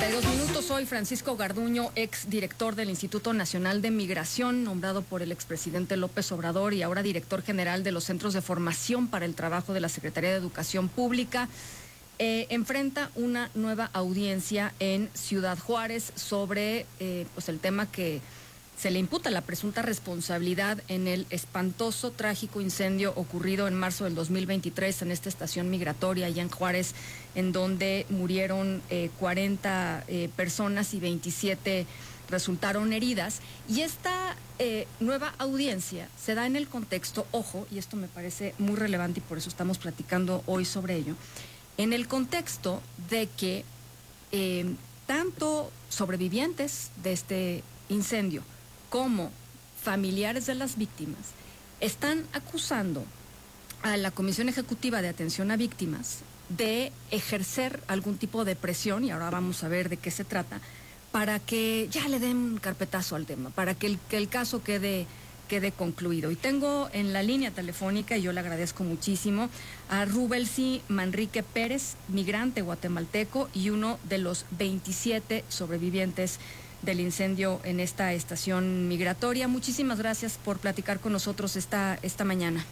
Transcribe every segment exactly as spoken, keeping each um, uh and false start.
treinta y dos minutos. Soy Francisco Garduño, ex director del Instituto Nacional de Migración, nombrado por el expresidente López Obrador y ahora director general de los Centros de Formación para el Trabajo de la Secretaría de Educación Pública. Eh, enfrenta una nueva audiencia en Ciudad Juárez sobre eh, pues el tema que se le imputa, la presunta responsabilidad en el espantoso, trágico incendio ocurrido en marzo del dos mil veintitrés en esta estación migratoria allá en Juárez, en donde murieron eh, cuarenta eh, personas y veintisiete resultaron heridas. Y esta eh, nueva audiencia se da en el contexto, ojo, y esto me parece muy relevante y por eso estamos platicando hoy sobre ello, en el contexto de que eh, tanto sobrevivientes de este incendio como familiares de las víctimas están acusando a la Comisión Ejecutiva de Atención a Víctimas de ejercer algún tipo de presión, y ahora vamos a ver de qué se trata, para que ya le den carpetazo al tema, para que el, que el caso quede, quede concluido. Y tengo en la línea telefónica, y yo le agradezco muchísimo, a Rubelsi Manrique Pérez, migrante guatemalteco y uno de los veintisiete sobrevivientes del incendio en esta estación migratoria. Muchísimas gracias por platicar con nosotros esta, esta mañana.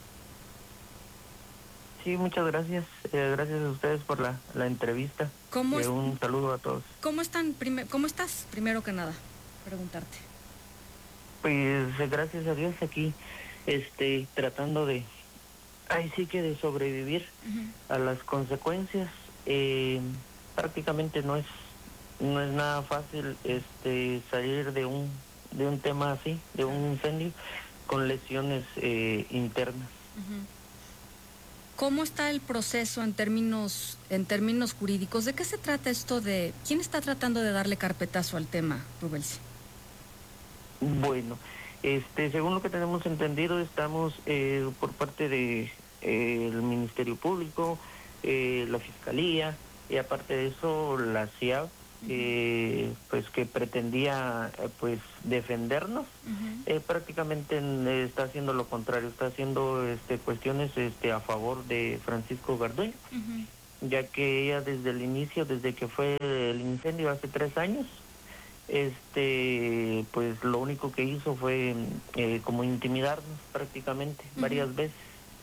Sí, muchas gracias. Eh, gracias a ustedes por la, la entrevista. ¿Cómo eh, es, un saludo a todos. ¿Cómo están? Prime, ¿Cómo estás? Primero que nada, preguntarte. Pues gracias a Dios aquí, este, tratando de, ahí sí que de sobrevivir uh-huh. a las consecuencias. Eh, prácticamente no es no es nada fácil este salir de un de un tema así, de un incendio con lesiones eh, internas. Uh-huh. ¿Cómo está el proceso en términos en términos jurídicos? ¿De qué se trata esto de quién está tratando de darle carpetazo al tema, Rubelsi? Bueno, este según lo que tenemos entendido, estamos eh, por parte de eh, el Ministerio Público, eh, la Fiscalía y aparte de eso la C I A B, Eh, pues que pretendía eh, pues defendernos. Uh-huh. eh, prácticamente eh, está haciendo lo contrario, está haciendo este cuestiones este a favor de Francisco Garduño, uh-huh. ya que ella desde el inicio, desde que fue el incendio hace tres años, este pues lo único que hizo fue eh, como intimidarnos prácticamente, uh-huh. varias veces.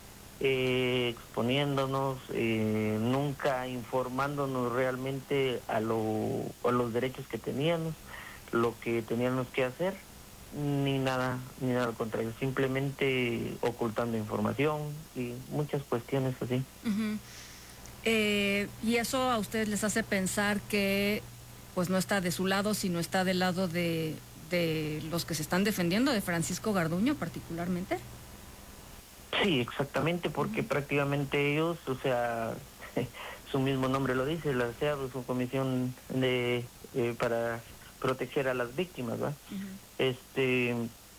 Eh, exponiéndonos, eh, nunca informándonos realmente a, lo, a los derechos que teníamos, lo que teníamos que hacer, ni nada, ni nada al contrario, simplemente ocultando información y muchas cuestiones así. Uh-huh. eh, y eso a ustedes les hace pensar que pues no está de su lado, sino está del lado de, de los que se están defendiendo, de Francisco Garduño particularmente. Sí, exactamente, porque uh-huh. prácticamente ellos, o sea, su mismo nombre lo dice, la C E A B, su comisión de eh, para proteger a las víctimas, ¿verdad? Uh-huh. Este,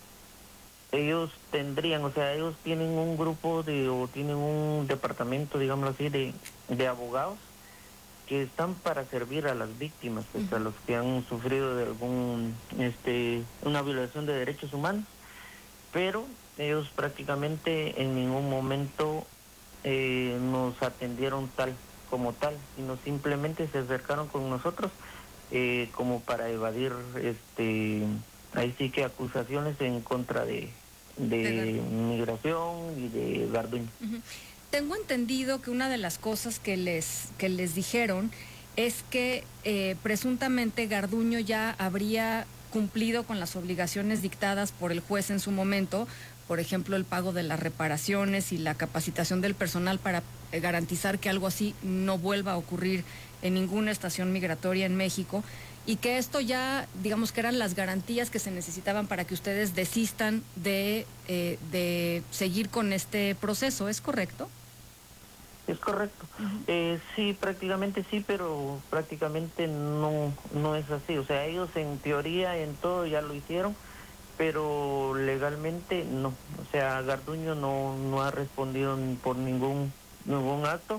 ellos tendrían, o sea, ellos tienen un grupo de, o tienen un departamento, digámoslo así, de, de abogados que están para servir a las víctimas, pues, uh-huh. a los que han sufrido de algún, este, una violación de derechos humanos, pero ellos prácticamente en ningún momento eh, nos atendieron tal como tal, sino simplemente se acercaron con nosotros eh, como para evadir, este, ahí sí que acusaciones en contra de, de migración y de Garduño. Uh-huh. Tengo entendido que una de las cosas que les que les dijeron es que eh, presuntamente Garduño ya habría cumplido con las obligaciones dictadas por el juez en su momento, por ejemplo, el pago de las reparaciones y la capacitación del personal para eh, garantizar que algo así no vuelva a ocurrir en ninguna estación migratoria en México, y que esto ya, digamos que eran las garantías que se necesitaban para que ustedes desistan de, eh, de seguir con este proceso, ¿es correcto? Es correcto. Uh-huh. Eh, sí, prácticamente sí, pero prácticamente no, no es así. O sea, ellos en teoría, en todo ya lo hicieron, pero legalmente no. O sea, Garduño no, no ha respondido por ningún, ningún acto,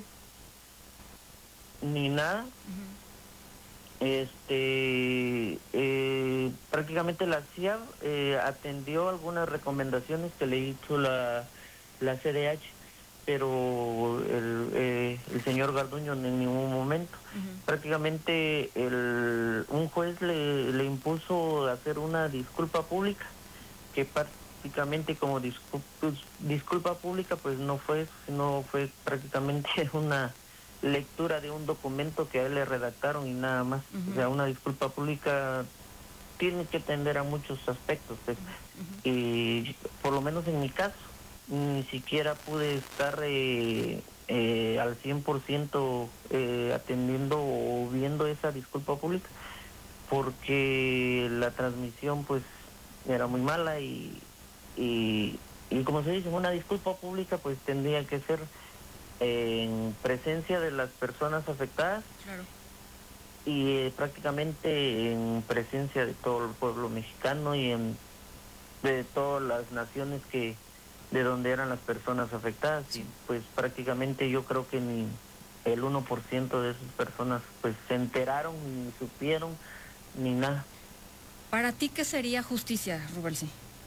ni nada. Uh-huh. Este, eh, prácticamente la C I A B eh, atendió algunas recomendaciones que le hizo la, la C D H. pero el, eh, el señor Garduño en ningún momento. Uh-huh. Prácticamente el, un juez le, le impuso hacer una disculpa pública, que prácticamente como disculpa, disculpa pública pues no fue, no fue prácticamente una lectura de un documento que a él le redactaron y nada más. Uh-huh. O sea, una disculpa pública tiene que atender a muchos aspectos, pues. Uh-huh. Y por lo menos en mi caso, ni siquiera pude estar eh, eh, al cien por ciento eh, atendiendo o viendo esa disculpa pública, porque la transmisión pues era muy mala y, y, y como se dice, una disculpa pública pues tendría que ser eh, en presencia de las personas afectadas. Claro. Y eh, prácticamente en presencia de todo el pueblo mexicano y en de todas las naciones que de donde eran las personas afectadas. Sí. Y pues prácticamente yo creo que ni el uno por ciento de esas personas pues se enteraron, ni supieron, ni nada. ¿Para ti qué sería justicia, Rubelsi?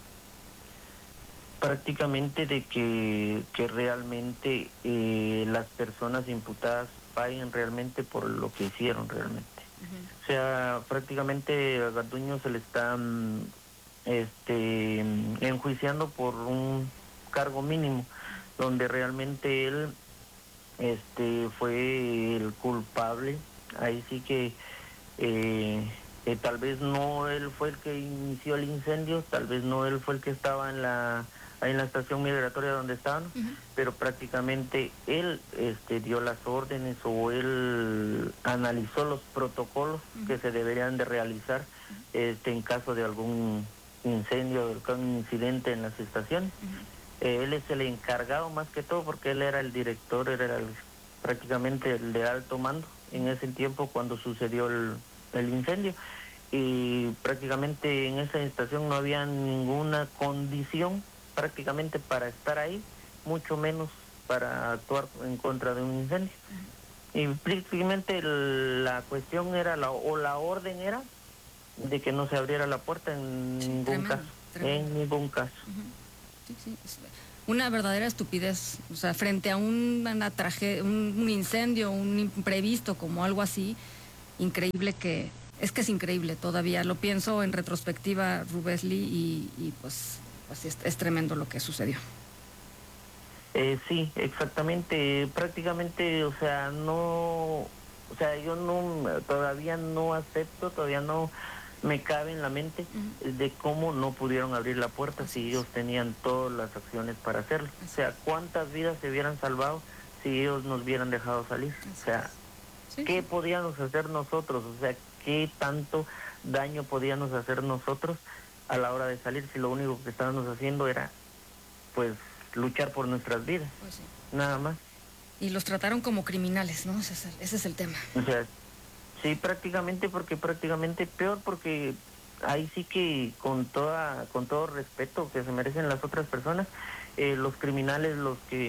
Prácticamente de que, que realmente eh, las personas imputadas paguen realmente por lo que hicieron realmente. Uh-huh. O sea, prácticamente a Garduño se le está este, enjuiciando por un cargo mínimo, donde realmente él este fue el culpable. Ahí sí que eh, eh, tal vez no él fue el que inició el incendio, tal vez no él fue el que estaba en la ahí en la estación migratoria donde estaban, uh-huh. pero prácticamente él este dio las órdenes o él analizó los protocolos uh-huh. que se deberían de realizar uh-huh. este en caso de algún incendio, de algún incidente en las estaciones. Uh-huh. Eh, él es el encargado más que todo porque él era el director, era el, prácticamente el de alto mando en ese tiempo cuando sucedió el, el incendio, y prácticamente en esa estación no había ninguna condición prácticamente para estar ahí, mucho menos para actuar en contra de un incendio. Uh-huh. Y prácticamente el, la cuestión era, la, o la orden era de que no se abriera la puerta en sí, ningún tremendo, caso, tremendo. en ningún caso. Uh-huh. Sí, sí, es una verdadera estupidez, o sea, frente a un, una tragedia, un, un incendio, un imprevisto como algo así, increíble que, es que es increíble todavía, lo pienso en retrospectiva, Rubelsi, y, y pues, pues es, es tremendo lo que sucedió. Eh, sí, exactamente, prácticamente, o sea, no, o sea, yo no, todavía no acepto, todavía no me cabe en la mente uh-huh. de cómo no pudieron abrir la puerta si ellos tenían todas las acciones para hacerlo. Así o sea, cuántas vidas se hubieran salvado si ellos nos hubieran dejado salir. Así o sea, sí, ¿qué sí. podíamos hacer nosotros? O sea, ¿qué tanto daño podíamos hacer nosotros a la hora de salir si lo único que estábamos haciendo era, pues, luchar por nuestras vidas? Pues sí. Nada más. Y los trataron como criminales, ¿no? Ese es el, ese es el tema. O sea, sí, prácticamente, porque prácticamente peor, porque ahí sí que con toda con todo respeto que se merecen las otras personas, eh, los criminales, los que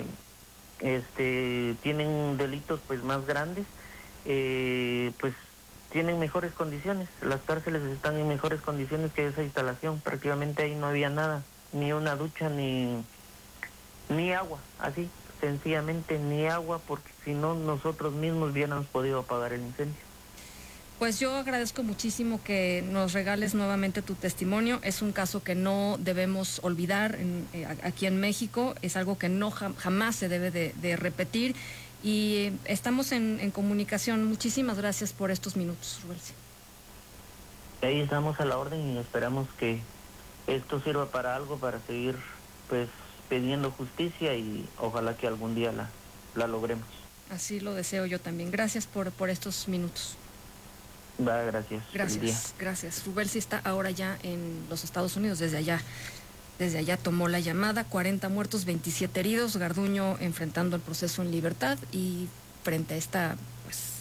este tienen delitos pues más grandes, eh, pues tienen mejores condiciones. Las cárceles están en mejores condiciones que esa instalación. Prácticamente ahí no había nada, ni una ducha, ni ni agua, así, sencillamente ni agua, porque si no nosotros mismos hubiéramos podido apagar el incendio. Pues yo agradezco muchísimo que nos regales nuevamente tu testimonio. Es un caso que no debemos olvidar en, eh, aquí en México. Es algo que no jamás se debe de, de repetir. Y estamos en, en comunicación. Muchísimas gracias por estos minutos, Rubelsi. Ahí estamos a la orden y esperamos que esto sirva para algo, para seguir pues pidiendo justicia, y ojalá que algún día la, la logremos. Así lo deseo yo también. Gracias por, por estos minutos. Va, gracias. Gracias, gracias. Rubelsi está ahora ya en los Estados Unidos, desde allá, desde allá tomó la llamada. cuarenta muertos, veintisiete heridos, Garduño enfrentando el proceso en libertad y frente a esta, pues,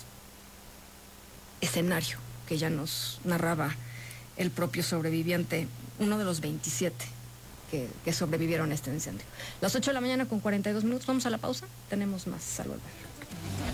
escenario que ya nos narraba el propio sobreviviente, uno de los veintisiete que, que sobrevivieron a este incendio. Las ocho de la mañana con cuarenta y dos minutos, vamos a la pausa, tenemos más al volver.